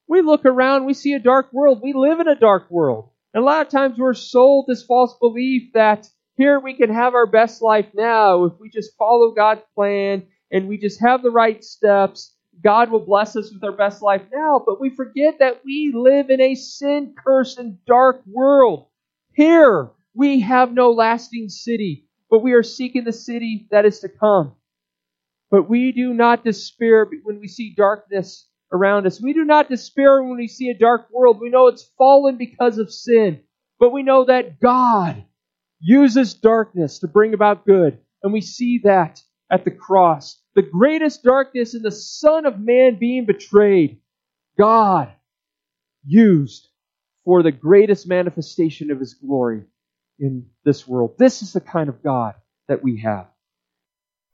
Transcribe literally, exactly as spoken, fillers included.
We look around, we see a dark world. We live in a dark world. And a lot of times we're sold this false belief that here we can have our best life now if we just follow God's plan and we just have the right steps. God will bless us with our best life now. But we forget that we live in a sin-cursed and dark world. Here we have no lasting city, but we are seeking the city that is to come. But we do not despair when we see darkness around us. We do not despair when we see a dark world. We know it's fallen because of sin. But we know that God uses darkness to bring about good. And we see that at the cross. The greatest darkness in the Son of Man being betrayed, God used for the greatest manifestation of His glory in this world. This is the kind of God that we have.